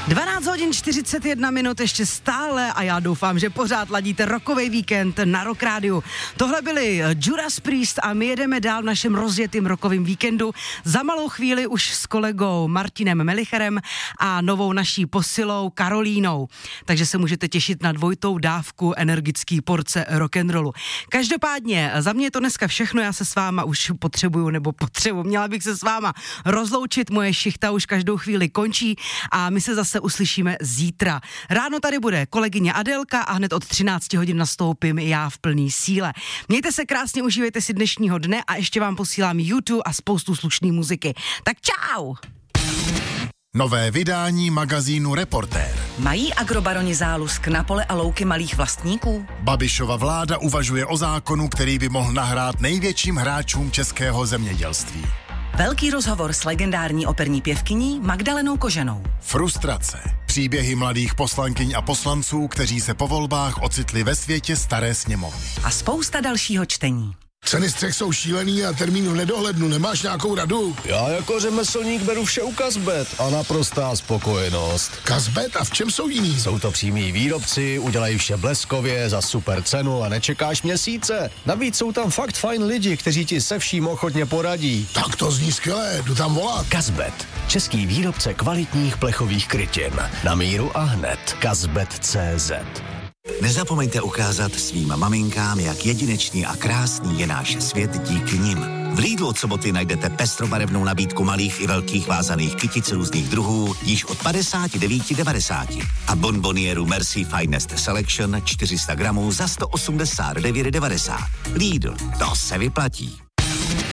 12 hodin 41 minut ještě stále a já doufám, že pořád ladíte rockový víkend na Rock Rádiu. Tohle byli Judas Priest a my jedeme dál v našem rozjetým rockovým víkendu. Za malou chvíli už s kolegou Martinem Melicherem a novou naší posilou Karolínou. Takže se můžete těšit na dvojitou dávku energický porce rock'n'rollu. Každopádně za mě je to dneska všechno, já se s váma už měla bych se s váma rozloučit, moje šichta už každou chvíli končí a my se zase uslyšíme zítra. Ráno tady bude kolegyně Adélka a hned od 13 hodin nastoupím já v plný síle. Mějte se krásně, užívejte si dnešního dne a ještě vám posílám YouTube a spoustu slušný muziky. Tak čau! Nové vydání magazínu Reportér. Mají agrobaroni zálusk na pole a louky malých vlastníků? Babišova vláda uvažuje o zákonu, který by mohl nahrát největším hráčům českého zemědělství. Velký rozhovor s legendární operní pěvkyní Magdalenou Koženou. Frustrace. Příběhy mladých poslankyň a poslanců, kteří se po volbách ocitli ve světě staré sněmovny. A spousta dalšího čtení. Ceny střech jsou šílený a termín v nedohlednu. Nemáš nějakou radu? Já jako řemeslník beru vše u Kazbet a naprostá spokojenost. Kazbet? A v čem jsou jiný? Jsou to přímí výrobci, udělají vše bleskově, za super cenu a nečekáš měsíce. Navíc jsou tam fakt fajn lidi, kteří ti se vším ochotně poradí. Tak to zní skvěle, jdu tam volat. Kazbet, český výrobce kvalitních plechových krytin. Na míru a hned. Kazbet.cz. Nezapomeňte ukázat svým maminkám, jak jedinečný a krásný je náš svět díky nim. V Lidlu od soboty najdete pestrobarevnou nabídku malých i velkých vázaných kytic různých druhů již od 59,90 a bonbonieru Merci Finest Selection 400 gramů za 189,90. Lidl, to se vyplatí.